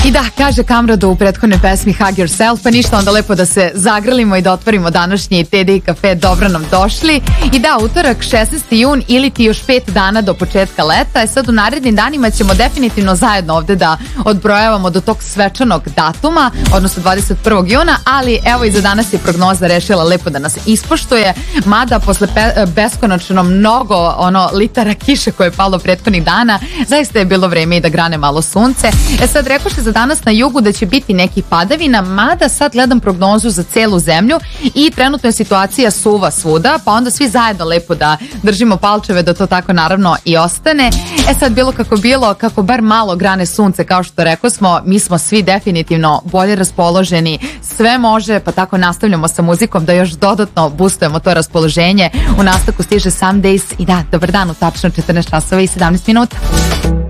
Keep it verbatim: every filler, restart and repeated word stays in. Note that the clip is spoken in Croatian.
I da, kaže Kamrado u prethodnoj pesmi Hug Yourself, pa ništa, onda lepo da se zagrlimo i da otvorimo današnji T D i kafe. Dobro nam došli. I da, utorak šesnaesti jun ili ti još pet dana do početka leta. E sad u narednim danima ćemo definitivno zajedno ovde da odbrojavamo do tog svečanog datuma, odnosno dvadeset prvog juna, ali evo i za danas je prognoza rešila lepo da nas ispoštuje, mada posle pe- beskonačno mnogo ono litara kiše koje je palo prethodnih dana, zaista je bilo vreme i da grane malo sunce. E sad rekao se za danas na jugu da će biti neki padavina, mada sad gledam prognozu za celu zemlju i trenutno je situacija suva svuda, pa onda svi zajedno lepo da držimo palčeve da to tako naravno i ostane. E sad bilo kako bilo, kako bar malo grane sunce, kao što rekao smo, mi smo svi definitivno bolje raspoloženi, sve može, pa tako nastavljamo sa muzikom da još dodatno boostujemo to raspoloženje. U nastavku stiže Some Days i da, dobar dan u tačno četrnaest časova i sedamnaest minuta.